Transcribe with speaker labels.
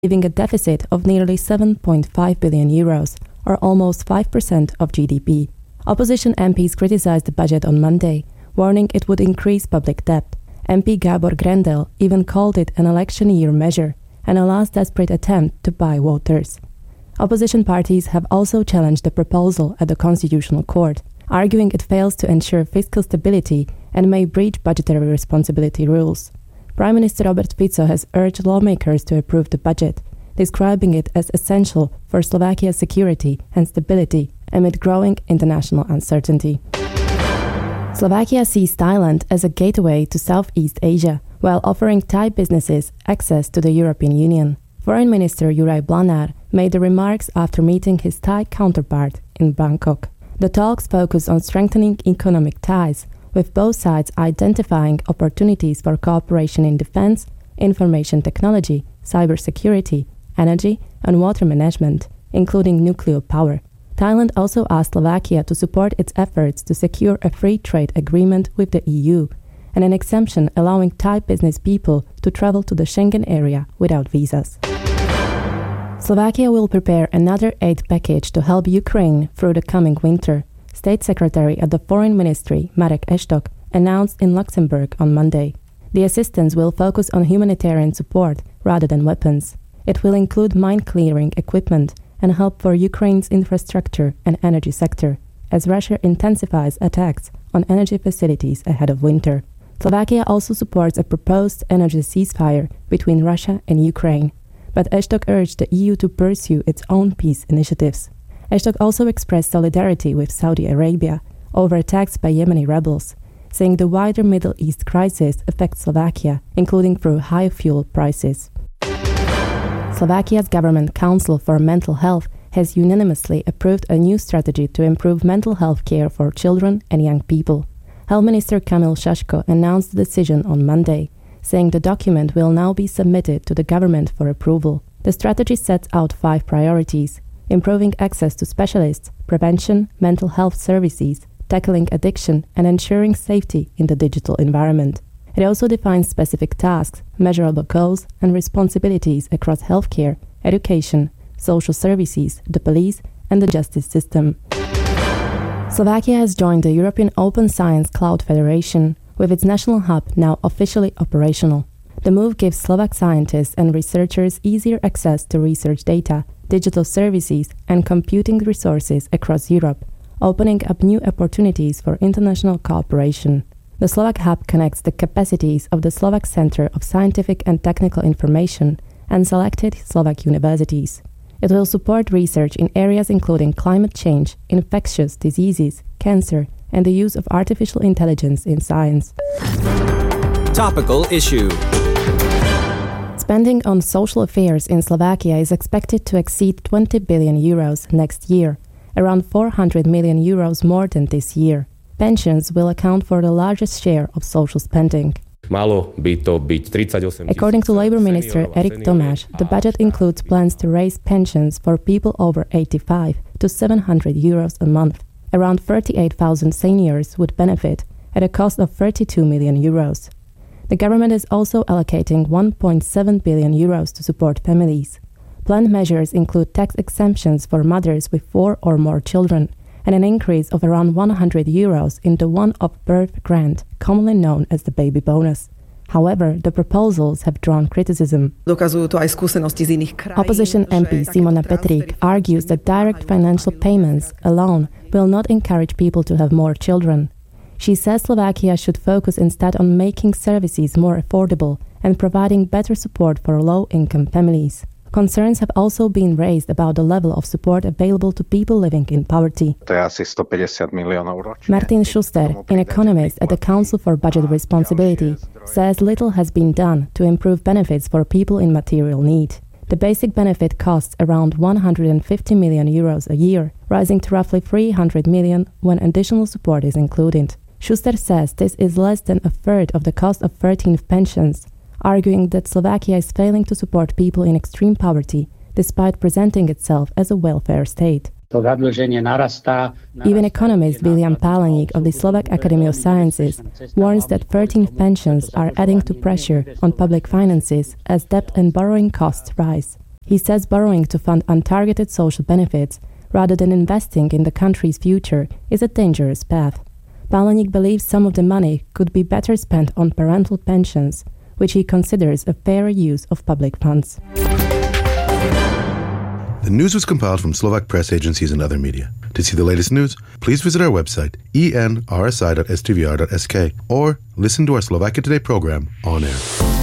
Speaker 1: leaving a deficit of nearly 7.5 billion euros, or almost 5% of GDP. Opposition MPs criticized the budget on Monday, warning it would increase public debt. MP Gábor Grendel even called it an election year measure and a last desperate attempt to buy voters. Opposition parties have also challenged the proposal at the Constitutional Court, arguing it fails to ensure fiscal stability and may breach budgetary responsibility rules. Prime Minister Robert Fico has urged lawmakers to approve the budget, describing it as essential for Slovakia's security and stability amid growing international uncertainty. Slovakia sees Thailand as a gateway to Southeast Asia, while offering Thai businesses access to the European Union. Foreign Minister Juraj Blanár made the remarks after meeting his Thai counterpart in Bangkok. The talks focus on strengthening economic ties, with both sides identifying opportunities for cooperation in defense, information technology, cybersecurity, energy, and water management, including nuclear power. Thailand also asked Slovakia to support its efforts to secure a free trade agreement with the EU and an exemption allowing Thai business people to travel to the Schengen area without visas. Slovakia will prepare another aid package to help Ukraine through the coming winter, State Secretary at the Foreign Ministry, Marek Eštok, announced in Luxembourg on Monday. The assistance will focus on humanitarian support rather than weapons. It will include mine-clearing equipment and help for Ukraine's infrastructure and energy sector, as Russia intensifies attacks on energy facilities ahead of winter. Slovakia also supports a proposed energy ceasefire between Russia and Ukraine, but Eštok urged the EU to pursue its own peace initiatives. Eštok also expressed solidarity with Saudi Arabia over attacks by Yemeni rebels, saying the wider Middle East crisis affects Slovakia, including through high fuel prices. Slovakia's Government Council for Mental Health has unanimously approved a new strategy to improve mental health care for children and young people. Health Minister Kamil Šaško announced the decision on Monday, saying the document will now be submitted to the government for approval. The strategy sets out 5 priorities: improving access to specialists, prevention, mental health services, tackling addiction, and ensuring safety in the digital environment. It also defines specific tasks, measurable goals, and responsibilities across healthcare, education, social services, the police, and the justice system. Slovakia has joined the European Open Science Cloud Federation, with its national hub now officially operational. The move gives Slovak scientists and researchers easier access to research data, digital services, and computing resources across Europe, opening up new opportunities for international cooperation. The Slovak hub connects the capacities of the Slovak Center of Scientific and Technical Information and selected Slovak universities. It will support research in areas including climate change, infectious diseases, cancer, and the use of artificial intelligence in science.
Speaker 2: Topical issue.
Speaker 1: Spending on social affairs in Slovakia is expected to exceed 20 billion euros next year, around 400 million euros more than this year. Pensions will account for the largest share of social spending. According to Labour Minister Erik Tomáš, the budget includes plans to raise pensions for people over 85 to 700 euros a month. Around 38,000 seniors would benefit at a cost of 32 million euros. The government is also allocating 1.7 billion euros to support families. Planned measures include tax exemptions for mothers with 4 or more children, and an increase of around 100 euros in the one-off birth grant, commonly known as the baby bonus. However, the proposals have drawn criticism. Opposition MP Simona Petrík argues that direct financial payments alone will not encourage people to have more children. She says Slovakia should focus instead on making services more affordable and providing better support for low-income families. Concerns have also been raised about the level of support available to people living in poverty. Martin Schuster, an economist at the Council for Budget Responsibility, says little has been done to improve benefits for people in material need. The basic benefit costs around 150 million euros a year, rising to roughly 300 million when additional support is included. Schuster says this is less than a third of the cost of 13th pensions, arguing that Slovakia is failing to support people in extreme poverty, despite presenting itself as a welfare state. Even economist William Páleník of the Slovak Academy of Sciences warns that 13th pensions are adding to pressure on public finances as debt and borrowing costs rise. He says borrowing to fund untargeted social benefits rather than investing in the country's future is a dangerous path. Palenik believes some of the money could be better spent on parental pensions, which he considers a fairer use of public funds.
Speaker 3: The news was compiled from Slovak press agencies and other media. To see the latest news, please visit our website enrsi.stvr.sk or listen to our Slovakia Today program on air.